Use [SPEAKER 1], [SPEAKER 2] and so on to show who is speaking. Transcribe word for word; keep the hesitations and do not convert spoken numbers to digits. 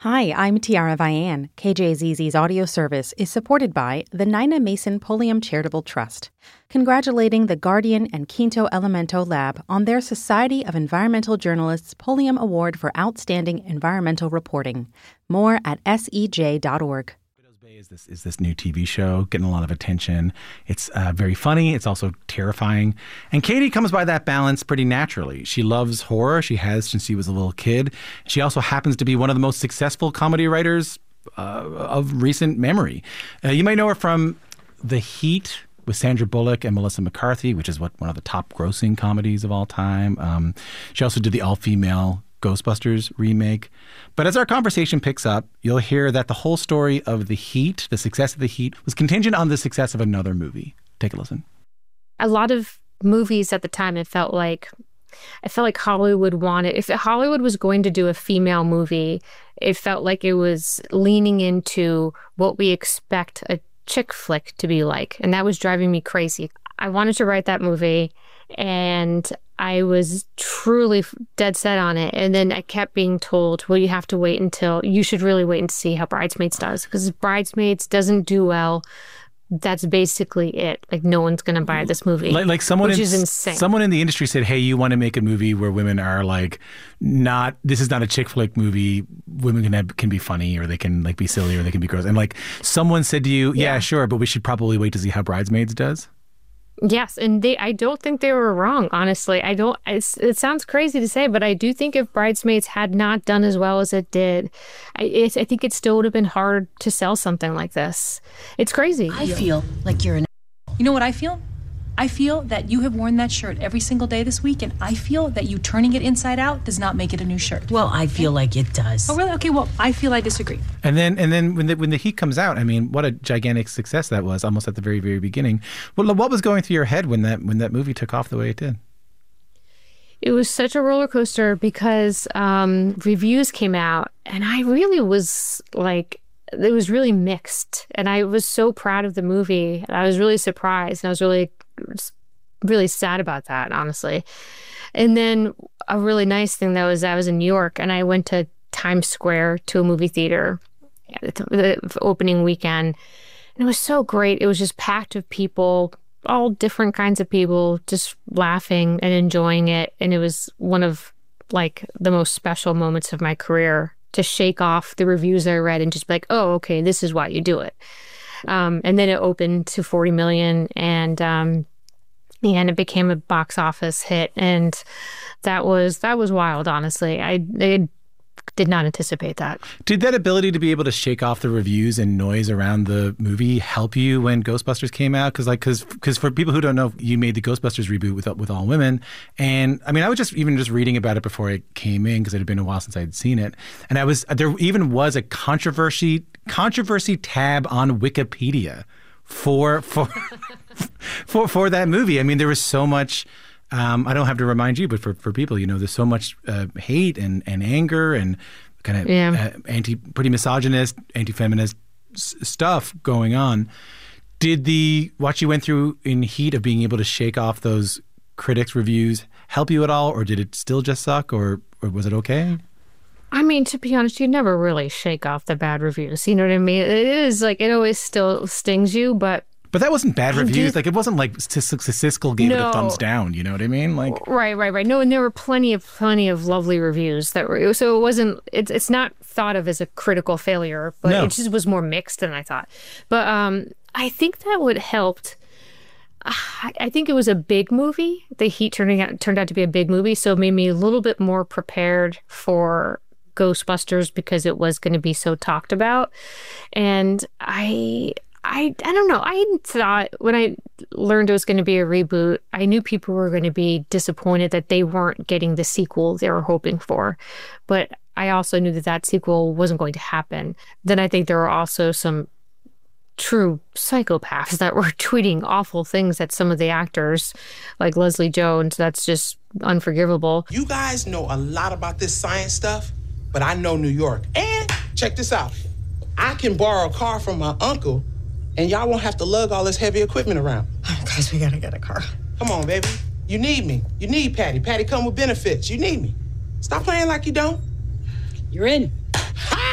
[SPEAKER 1] Hi, I'm Tiara Vian. K J Z Z's audio service is supported by the Nina Mason Pulliam Charitable Trust, congratulating the Guardian and Quinto Elemento Lab on their Society of Environmental Journalists Pulliam Award for Outstanding Environmental Reporting. More at S E J dot org.
[SPEAKER 2] Is this is this new T V show getting a lot of attention? It's uh, very funny. It's also terrifying. And Katie comes by that balance pretty naturally. She loves horror. She has since she was a little kid. She also happens to be one of the most successful comedy writers uh, of recent memory. Uh, you might know her from The Heat with Sandra Bullock and Melissa McCarthy, which is what one of the top grossing comedies of all time. Um, she also did the all-female Ghostbusters remake. But as our conversation picks up, you'll hear that the whole story of The Heat, the success of The Heat, was contingent on the success of another movie. Take a listen.
[SPEAKER 3] A lot of movies at the time, it felt like, I felt like Hollywood wanted, if Hollywood was going to do a female movie, it felt like it was leaning into what we expect a chick flick to be like. And that was driving me crazy. I wanted to write that movie, and I was truly dead set on it. And then I kept being told, well, you have to wait until, you should really wait and see how Bridesmaids does. Because if Bridesmaids doesn't do well, that's basically it. Like, no one's going to buy this movie.
[SPEAKER 2] Like, like someone
[SPEAKER 3] which
[SPEAKER 2] in,
[SPEAKER 3] is insane.
[SPEAKER 2] Someone in the industry said, hey, you want to make a movie where women are like, not, this is not a chick flick movie. Women can have, can be funny, or they can like be silly, or they can be gross. And like someone said to you, yeah, yeah, sure, but we should probably wait to see how Bridesmaids does.
[SPEAKER 3] Yes, and they I don't think they were wrong, honestly. I don't, it's, it sounds crazy to say, but I do think if Bridesmaids had not done as well as it did, I, it, I think it still would have been hard to sell something like this. It's crazy.
[SPEAKER 4] I feel like you're an...
[SPEAKER 5] You know what I feel? I feel that you have worn that shirt every single day this week, and I feel that you turning it inside out does not make it a new shirt.
[SPEAKER 4] Well, I feel okay? like it does.
[SPEAKER 5] Oh, really? Okay, well, I feel I disagree.
[SPEAKER 2] And then and then when the, when the Heat comes out, I mean, what a gigantic success that was, almost at the very, very beginning. Well, what was going through your head when that when that movie took off the way it did?
[SPEAKER 3] It was such a roller coaster because um, reviews came out, and I really was like, it was really mixed. And I was so proud of the movie. I was really surprised, and I was really really sad about that, honestly. And then a really nice thing that was I was in New York, and I went to Times Square to a movie theater the opening weekend, and it was so great. It was just packed with people, all different kinds of people, just laughing and enjoying it. And it was one of like the most special moments of my career to shake off the reviews I read and just be like, oh, okay, this is why you do it. Um, and then it opened to forty million, and um, and it became a box office hit, and that was that was wild. Honestly, I, I did not anticipate that.
[SPEAKER 2] Did that ability to be able to shake off the reviews and noise around the movie help you when Ghostbusters came out? Because like, because because for people who don't know, you made the Ghostbusters reboot with with all women, and I mean, I was just even just reading about it before it came in because it had been a while since I had seen it, and I was there even was a controversy controversy tab on Wikipedia for for for for that movie. I mean, there was so much. Um, I don't have to remind you, but for, for people, you know, there's so much uh, hate and, and anger and kind of
[SPEAKER 3] yeah.
[SPEAKER 2] uh, anti, pretty misogynist, anti-feminist s- stuff going on. Did the what you went through in Heat of being able to shake off those critics' reviews help you at all, or did it still just suck, or, or was it okay?
[SPEAKER 3] I mean, to be honest, you never really shake off the bad reviews. You know what I mean? It is like, it always still stings you, but
[SPEAKER 2] But that wasn't bad
[SPEAKER 3] I
[SPEAKER 2] reviews.
[SPEAKER 3] did.
[SPEAKER 2] Like, it wasn't like Siskel gave
[SPEAKER 3] no.
[SPEAKER 2] it a thumbs down. You know what I mean? Like,
[SPEAKER 3] right, right, right. No, and there were plenty of plenty of lovely reviews that were. So it wasn't. It's it's not thought of as a critical failure, but
[SPEAKER 2] no.
[SPEAKER 3] it just was more mixed than I thought. But um, I think that would helped. I think it was a big movie. The Heat turning out turned out to be a big movie, so it made me a little bit more prepared for Ghostbusters because it was going to be so talked about, and I. I I don't know. I thought when I learned it was going to be a reboot, I knew people were going to be disappointed that they weren't getting the sequel they were hoping for. But I also knew that that sequel wasn't going to happen. Then I think there were also some true psychopaths that were tweeting awful things at some of the actors, like Leslie Jones. That's just unforgivable.
[SPEAKER 6] You guys know a lot about this science stuff, but I know New York. And check this out. I can borrow a car from my uncle, and y'all won't have to lug all this heavy equipment around.
[SPEAKER 4] Oh, guys, we gotta get a car.
[SPEAKER 6] Come on, baby. You need me. You need Patty. Patty come with benefits. You need me. Stop playing like you don't.
[SPEAKER 4] You're in.